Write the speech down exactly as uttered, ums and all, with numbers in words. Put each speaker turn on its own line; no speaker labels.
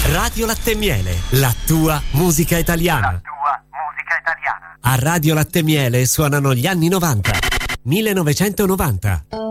Radio Latte e Miele, la tua musica italiana.
La tua musica italiana.
A Radio Latte e Miele suonano gli anni novanta. millenovecentonovanta.